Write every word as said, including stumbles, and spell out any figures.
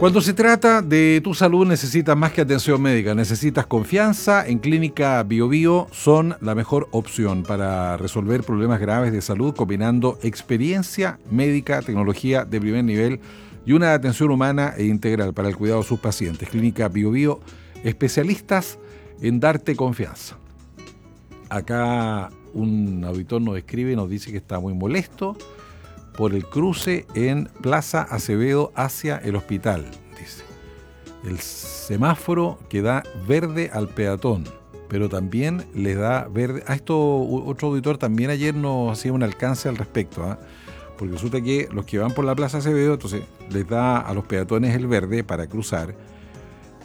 Cuando se trata de tu salud necesitas más que atención médica, necesitas confianza. En Clínica Bio Bio son la mejor opción para resolver problemas graves de salud, combinando experiencia médica, tecnología de primer nivel y una atención humana e integral para el cuidado de sus pacientes. Clínica Bio Bio, especialistas en darte confianza. Acá un auditor nos escribe y nos dice que está muy molesto por el cruce en Plaza Acevedo hacia el hospital, dice. El semáforo que da verde al peatón, pero también le da verde... A esto otro auditor también ayer nos hacía un alcance al respecto, ¿eh? Porque resulta que los que van por la Plaza Acevedo, entonces les da a los peatones el verde para cruzar,